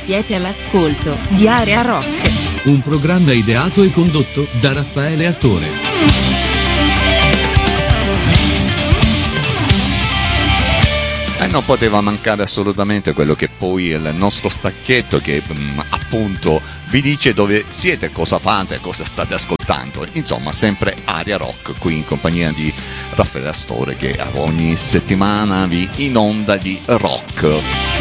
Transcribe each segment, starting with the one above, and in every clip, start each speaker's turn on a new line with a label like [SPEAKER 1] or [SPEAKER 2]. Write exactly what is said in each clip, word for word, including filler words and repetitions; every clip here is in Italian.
[SPEAKER 1] Siete all'ascolto di Area Rock,
[SPEAKER 2] un programma ideato e condotto da Raffaele Astore.
[SPEAKER 3] E non poteva mancare assolutamente quello che poi è il nostro stacchetto che mh, appunto vi dice dove siete, cosa fate, cosa state ascoltando. Insomma, sempre Area Rock qui in compagnia di Raffaele Astore che ogni settimana vi inonda di rock.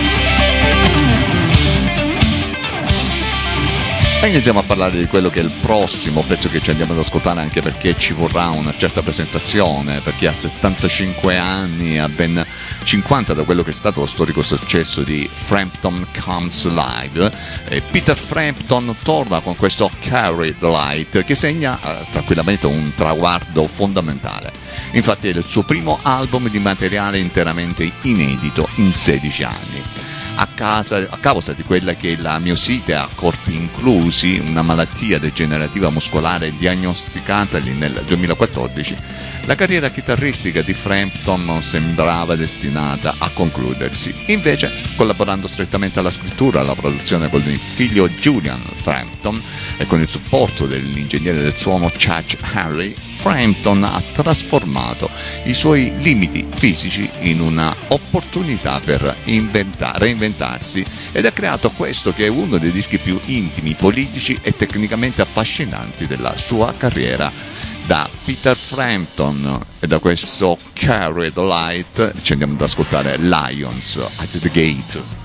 [SPEAKER 3] E iniziamo a parlare di quello che è il prossimo pezzo che ci andiamo ad ascoltare, anche perché ci vorrà una certa presentazione, perché ha settantacinque anni, ha ben cinquanta da quello che è stato lo storico successo di Frampton Comes Live. E Peter Frampton torna con questo Carry the Light che segna eh, tranquillamente un traguardo fondamentale. Infatti è il suo primo album di materiale interamente inedito in sedici anni. A, casa, a causa di quella che è la miosite a corpi inclusi, una malattia degenerativa muscolare diagnosticatagli nel duemilaquattordici, la carriera chitarristica di Frampton sembrava destinata a concludersi. Invece, collaborando strettamente alla scrittura e alla produzione con il figlio Julian Frampton e con il supporto dell'ingegnere del suono Chad Henry, Frampton ha trasformato i suoi limiti fisici in una opportunità per inventare, reinventarsi, ed ha creato questo che è uno dei dischi più intimi, politici e tecnicamente affascinanti della sua carriera. Da Peter Frampton e da questo Carry the Light ci andiamo ad ascoltare Lions at the Gate.